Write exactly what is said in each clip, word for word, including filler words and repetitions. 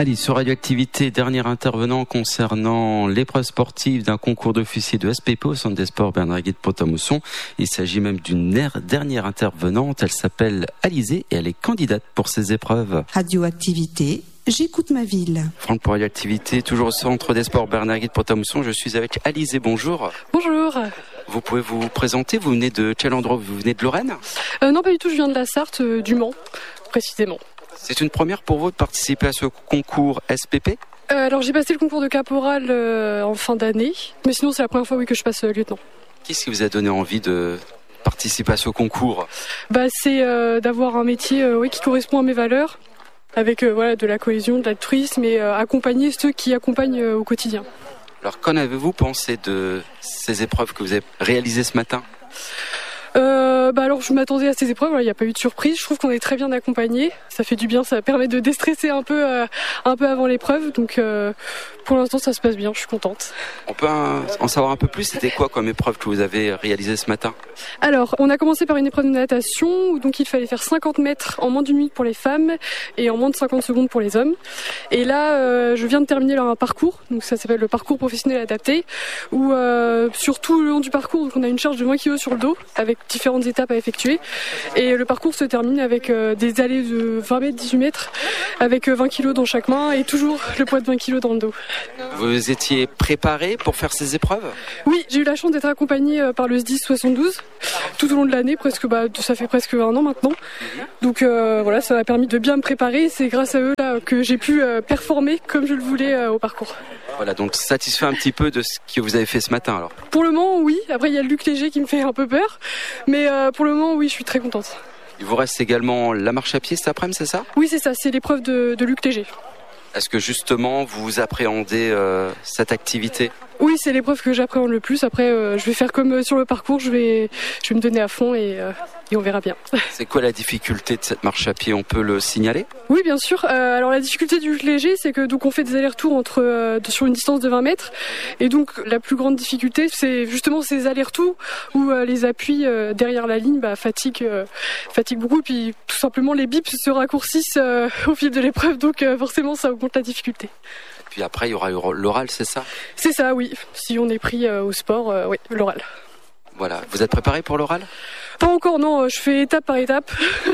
Allez, sur Radioactivité, dernier intervenant concernant l'épreuve sportive d'un concours d'officier de S P P au Centre des Sports Bernard-Guy de Pont-à-Mousson. Il s'agit même d'une dernière intervenante. Elle s'appelle Alizée et elle est candidate pour ces épreuves. Radioactivité, j'écoute ma ville. Franck pour Radioactivité, toujours au Centre des Sports Bernard-Guy de Pont-à-Mousson. Je suis avec Alizée, bonjour. Bonjour. Vous pouvez vous présenter, vous venez de quel endroit? Vous venez de Lorraine? euh, Non, pas du tout, je viens de la Sarthe, euh, du Mans, précisément. C'est une première pour vous de participer à ce concours S P P? euh, Alors j'ai passé le concours de caporal euh, en fin d'année, mais sinon c'est la première fois oui, que je passe euh, lieutenant. Qu'est-ce qui vous a donné envie de participer à ce concours? bah, C'est euh, d'avoir un métier euh, oui, qui correspond à mes valeurs, avec euh, voilà, de la cohésion, de l'altruisme et euh, accompagner ceux qui accompagnent euh, au quotidien. Alors qu'en avez-vous pensé de ces épreuves que vous avez réalisées ce matin? Euh, bah alors je m'attendais à ces épreuves, il n'y a pas eu de surprise, je trouve qu'on est très bien accompagné, ça fait du bien, ça permet de déstresser un peu, euh, un peu avant l'épreuve, donc euh, pour l'instant ça se passe bien, je suis contente. On peut en savoir un peu plus, c'était quoi comme épreuve que vous avez réalisée ce matin? Alors on a commencé par une épreuve de natation, où donc il fallait faire cinquante mètres en moins d'une minute pour les femmes et en moins de cinquante secondes pour les hommes. Et là euh, je viens de terminer un parcours, donc ça s'appelle le parcours professionnel adapté, où euh, sur tout le long du parcours donc on a une charge de vingt kilos sur le dos, avec différentes étapes à effectuer et le parcours se termine avec euh, des allées de vingt mètres, dix-huit mètres avec euh, vingt kilos dans chaque main et toujours le poids de vingt kilos dans le dos. Vous étiez préparé pour faire ces épreuves? Oui, j'ai eu la chance d'être accompagnée euh, par le S D I S soixante-douze tout au long de l'année, presque, bah, ça fait presque un an maintenant, donc euh, voilà, ça m'a permis de bien me préparer, c'est grâce à eux là, que j'ai pu euh, performer comme je le voulais euh, au parcours. Voilà, donc satisfait un petit peu de ce que vous avez fait ce matin alors? Pour le moment oui, après il y a le Luc Léger qui me fait un peu peur, mais euh, pour le moment oui, je suis très contente. Il vous reste également la marche à pied cet après-midi, c'est ça? Oui c'est ça, c'est l'épreuve de, de Luc Léger. Est-ce que justement vous appréhendez euh, cette activité? Oui, c'est l'épreuve que j'appréhende le plus. Après, euh, je vais faire comme euh, sur le parcours, je vais, je vais me donner à fond et, euh, et on verra bien. C'est quoi la difficulté de cette marche à pied? On peut le signaler? Oui, bien sûr. Euh, alors la difficulté du léger, c'est que donc on fait des allers-retours entre euh, sur une distance de vingt mètres, et donc la plus grande difficulté, c'est justement ces allers-retours où euh, les appuis euh, derrière la ligne bah, fatiguent, euh, fatiguent beaucoup, puis tout simplement les bips se raccourcissent euh, au fil de l'épreuve, donc euh, forcément ça augmente la difficulté. Puis après, il y aura l'oral, c'est ça? C'est ça, oui. Si on est pris euh, au sport, euh, oui, l'oral. Voilà. Vous êtes préparé pour l'oral? Pas encore, non. Je fais étape par étape.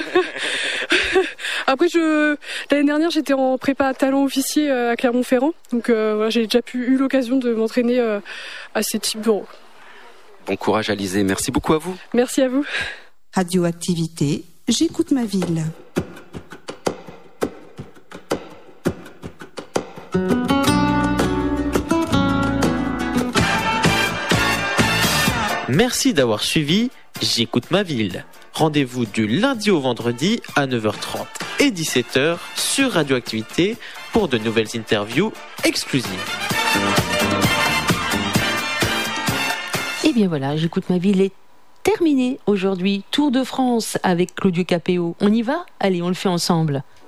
Après, je l'année dernière, j'étais en prépa talent officier à Clermont-Ferrand. Donc euh, voilà, j'ai déjà pu, eu l'occasion de m'entraîner euh, à ces types d'euros. Bon courage, Alizée. Merci beaucoup à vous. Merci à vous. Radioactivité, j'écoute ma ville. Merci d'avoir suivi J'écoute ma ville. Rendez-vous du lundi au vendredi à neuf heures trente et dix-sept heures sur Radioactivité pour de nouvelles interviews exclusives. Et bien voilà, J'écoute ma ville est terminée aujourd'hui. Tour de France avec Claudio Capéo. On y va ? Allez, on le fait ensemble.